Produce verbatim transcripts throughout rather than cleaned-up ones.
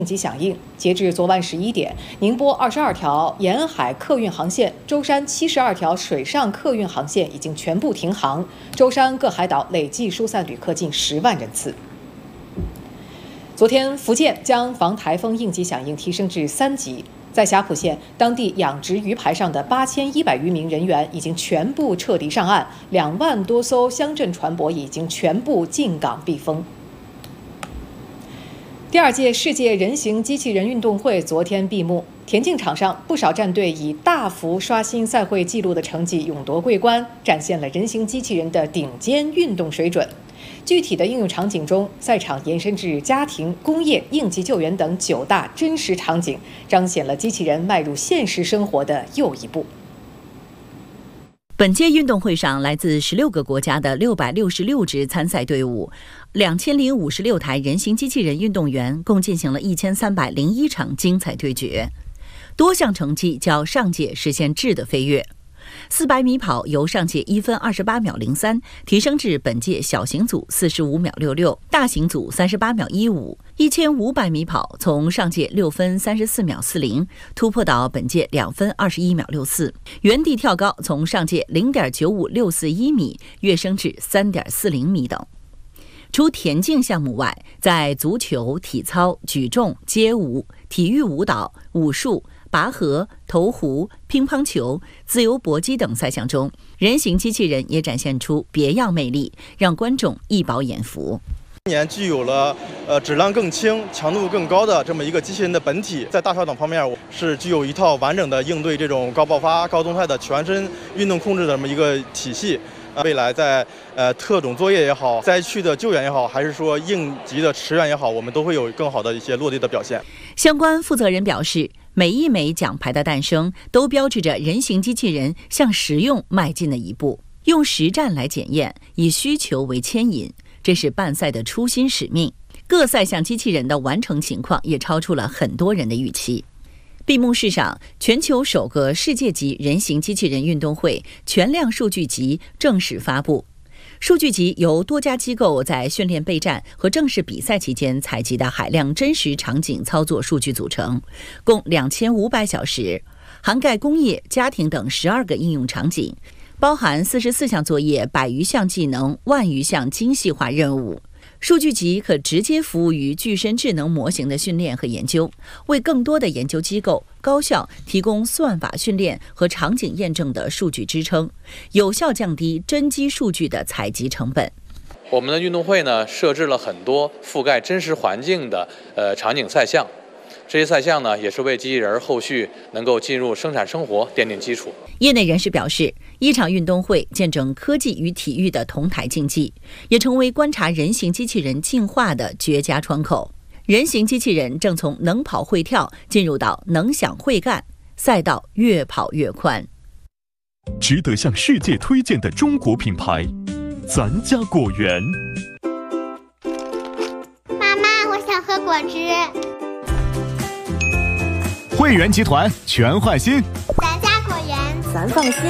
应急响应，截至昨晚十一点，宁波二十二条沿海客运航线、舟山七十二条水上客运航线已经全部停航，舟山各海岛累计疏散旅客近十万人次。昨天，福建将防台风应急响应提升至三级，在霞浦县，当地养殖鱼排上的八千一百余名人员已经全部撤离上岸，两万多艘乡镇船舶已经全部进港避风。第二届世界人形机器人运动会昨天闭幕，田径场上不少战队以大幅刷新赛会纪录的成绩勇夺桂冠，展现了人形机器人的顶尖运动水准。具体的应用场景中，赛场延伸至家庭、工业、应急救援等九大真实场景，彰显了机器人迈入现实生活的又一步。 本届运动会上，来自十六个国家的六百六十六支参赛队伍，两千零五十六台人形机器人运动员共进行了一千三百零一场精彩对决，多项成绩较上届实现质的飞跃。四百米跑由上届一分二十八秒零三提升至本届小型组四十五秒六六，大型组三十八秒一五。一千五百米跑从上届六分三十四秒四零突破到本届两分二十一秒六四。原地跳高从上届零点九五六四一米跃升至三点四零米等。除田径项目外，在足球、体操、举重、街舞、体育舞蹈、武术、拔河、投壶、乒乓球、自由搏击等赛项中，人形机器人也展现出别样魅力，让观众一饱眼福。 今年具有了呃质量更轻、强度更高的这么一个机器人的本体，在大小等方面是具有一套完整的应对这种高爆发、高动态的全身运动控制的这么一个体系。呃、未来在呃特种作业也好、灾区的救援也好，还是说应急的驰援也好，我们都会有更好的一些落地的表现。 相关负责人表示，每一枚奖牌的诞生都标志着人形机器人向实用迈进的一步，用实战来检验，以需求为牵引，这是办赛的初心使命。各赛项机器人的完成情况也超出了很多人的预期。闭幕式上，全球首个世界级人形机器人运动会全量数据集正式发布。数据集由多家机构在训练备战和正式比赛期间采集的海量真实场景操作数据组成，共两千五百小时，涵盖工业、家庭等十二个应用场景，包含四十四项作业、百余项技能、万余项精细化任务。数据集可直接服务于具身智能模型的训练和研究，为更多的研究机构、高校提供算法训练和场景验证的数据支撑，有效降低真机数据的采集成本。 我们的运动会呢，设置了很多覆盖真实环境的呃场景赛项，这些赛项呢，也是为机器人后续能够进入生产生活奠定基础。 业内人士表示，一场运动会见证科技与体育的同台竞技，也成为观察人形机器人进化的绝佳窗口。人形机器人正从能跑会跳进入到能想会干，赛道越跑越宽。 值得向世界推荐的中国品牌，咱家果园。 妈妈，我想喝果汁。 汇源集团全换新， 咱家果园， 咱放心。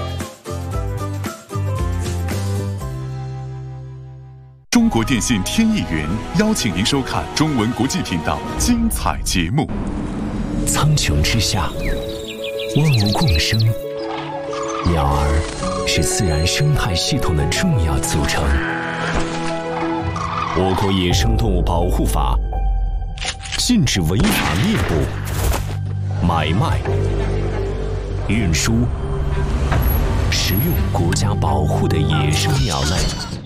中国电信天翼云邀请您收看中文国际频道精彩节目。 苍穹之下，万物共生，鸟儿是自然生态系统的重要组成。我国野生动物保护法禁止违法猎捕、买卖、运输、食用国家保护的野生鸟类。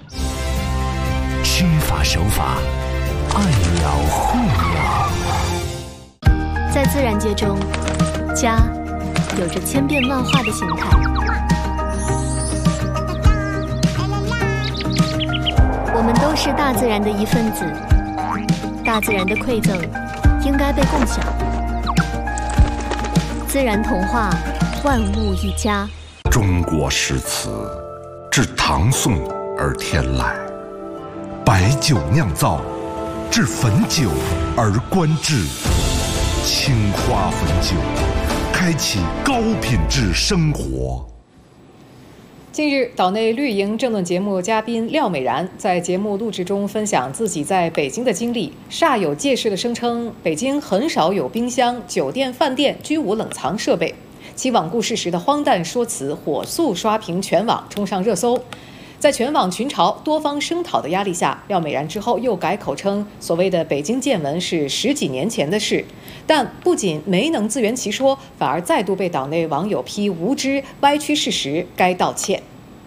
知法守法，爱鸟护鸟。 在自然界中，家有着千变万化的形态。我们都是大自然的一份子，大自然的馈赠应该被共享。自然童话，万物一家。 中国诗词，至唐宋而天籁；白酒酿造，至汾酒而观致。青花汾酒，开启高品质生活。 近日，岛内绿营政论节目嘉宾廖美然在节目录制中分享自己在北京的经历，煞有介事地声称北京很少有冰箱、酒店、饭店居无冷藏设备，其罔顾事实的荒诞说辞火速刷屏全网，冲上热搜。在全网群嘲、多方声讨的压力下，廖美然之后又改口称所谓的北京见闻是十几年前的事，但不仅没能自圆其说，反而再度被岛内网友批无知、歪曲事实，该道歉。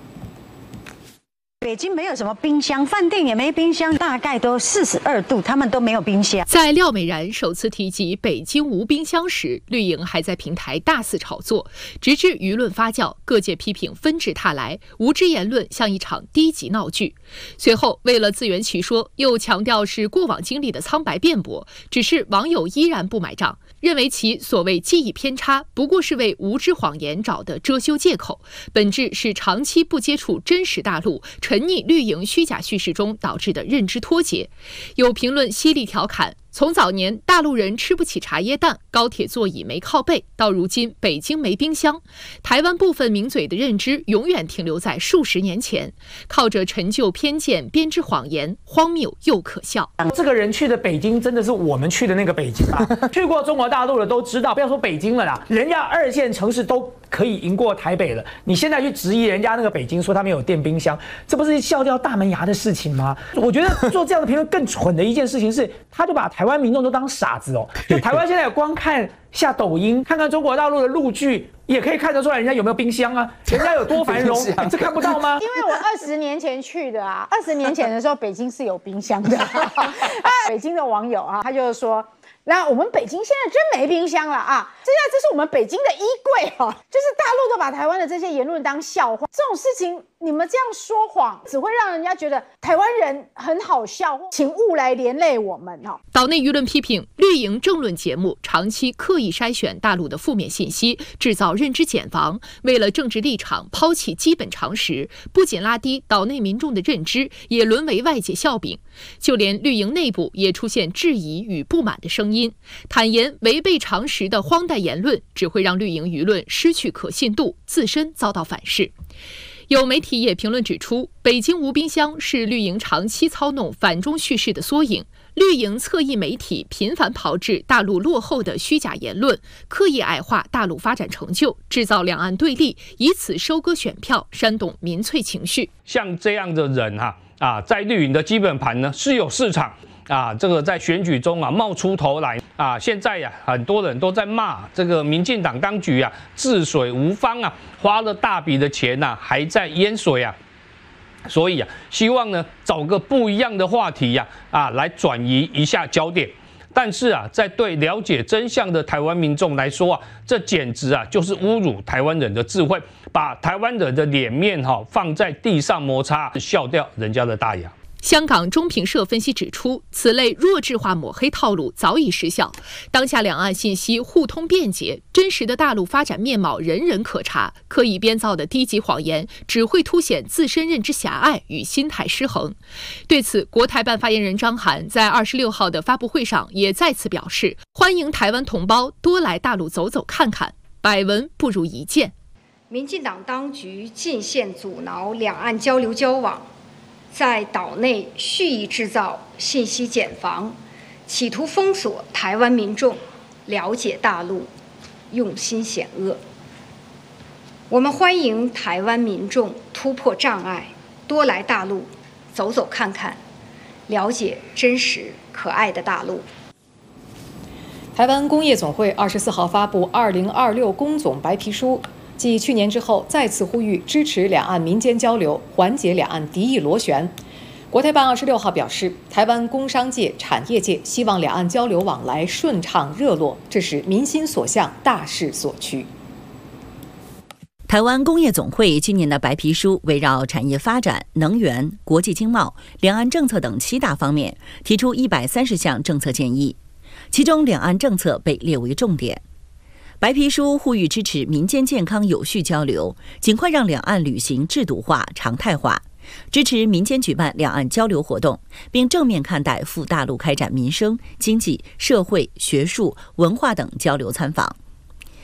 北京没有什么冰箱，饭店也没冰箱，大概都四十二度，他们都没有冰箱。 在廖美然首次提及北京无冰箱时，绿营还在平台大肆炒作，直至舆论发酵，各界批评纷至沓来，无知言论像一场低级闹剧。随后，为了自圆其说，又强调是过往经历的苍白辩驳，只是网友依然不买账，认为其所谓记忆偏差不过是为无知谎言找的遮羞借口，本质是长期不接触真实大陆，沉溺绿营虚假叙事中导致的认知脱节。有评论犀利调侃，从早年大陆人吃不起茶叶蛋，高铁座椅没靠背，到如今北京没冰箱，台湾部分名嘴的认知永远停留在数十年前，靠着陈旧偏见编织谎言，荒谬又可笑。 这个人去的北京真的是我们去的那个北京啊！去过中国大陆的都知道，不要说北京了啦，人家二线城市都可以赢过台北了。你现在去质疑人家那个北京，说他们有电冰箱，这不是笑掉大门牙的事情吗？我觉得做这样的评论更蠢的一件事情是，他就把台湾民众都当傻子哦。就台湾现在光看下抖音，看看中国大陆的陆剧，也可以看得出来人家有没有冰箱啊，人家有多繁荣，这看不到吗？ 因为我二十年前去的啊，二十年前的时候北京是有冰箱的。北京的网友啊，他就说，那我们北京现在真没冰箱了啊！现在这是我们北京的衣柜哦，就是大陆都把台湾的这些言论当笑话，这种事情你们这样说谎，只会让人家觉得台湾人很好笑，请勿来连累我们哦。 岛内舆论批评绿营政论节目长期刻意筛选大陆的负面信息，制造认知茧房，为了政治立场抛弃基本常识，不仅拉低岛内民众的认知，也沦为外界笑柄。就连绿营内部也出现质疑与不满的声音，坦言违背常识的荒诞言论只会让绿营舆论失去可信度，自身遭到反噬。有媒体也评论指出，北京无冰箱是绿营长期操弄反中叙事的缩影。绿营侧翼媒体频繁炮制大陆落后的虚假言论，刻意矮化大陆发展成就，制造两岸对立，以此收割选票，煽动民粹情绪。 像这样的人哈啊，在绿营的基本盘呢是有市场。啊，这个在选举中啊冒出头来啊，现在呀、啊、很多人都在骂这个民进党当局啊治水无方啊，花了大笔的钱呐、啊、还在淹水啊，所以啊希望呢找个不一样的话题呀 啊, 啊来转移一下焦点。但是啊，在对了解真相的台湾民众来说啊，这简直啊就是侮辱台湾人的智慧，把台湾人的脸面哈、啊、放在地上摩擦，笑掉人家的大牙。 香港中评社分析指出，此类弱智化抹黑套路早已失效。当下两岸信息互通便捷，真实的大陆发展面貌人人可查，刻意编造的低级谎言只会凸显自身认知狭隘与心态失衡。对此，国台办发言人张涵在二十六号的发布会上也再次表示，欢迎台湾同胞多来大陆走走看看，百闻不如一见。 民进党当局尽限阻挠两岸交流交往，在岛内蓄意制造信息茧房，企图封锁台湾民众了解大陆，用心险恶。我们欢迎台湾民众突破障碍，多来大陆走走看看，了解真实可爱的大陆。 台湾工业总会二十四号发布二零二六工总白皮书，继去年之后，再次呼吁支持两岸民间交流，缓解两岸敌意螺旋。国台办二十六号表示，台湾工商界、产业界希望两岸交流往来顺畅热络，这是民心所向，大势所趋。 台湾工业总会今年的白皮书围绕产业发展、能源、国际经贸、两岸政策等七大方面，提出一百三十项政策建议，其中两岸政策被列为重点。白皮书呼吁支持民间健康有序交流，尽快让两岸旅行制度化、常态化，支持民间举办两岸交流活动，并正面看待赴大陆开展民生、经济、社会、学术、文化等交流参访。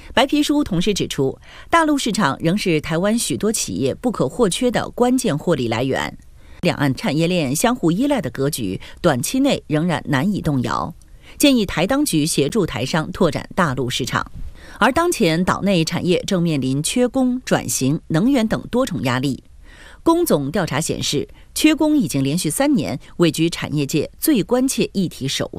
白皮书同时指出，大陆市场仍是台湾许多企业不可或缺的关键获利来源。两岸产业链相互依赖的格局，短期内仍然难以动摇。建议台当局协助台商拓展大陆市场。而当前岛内产业正面临缺工、转型、能源等多重压力。工总调查显示，缺工已经连续三年位居产业界最关切议题首位。